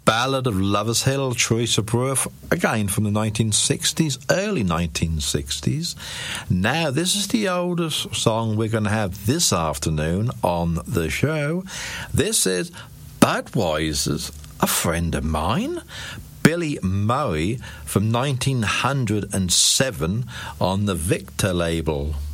Ballad of Lover's Hill, Teresa Brewer, again from the 1960s, early 1960s. Now, this is the oldest song we're going to have this afternoon on the show. This is Budweiser's A Friend of Mine, Billy Murray from 1907 on the Victor label.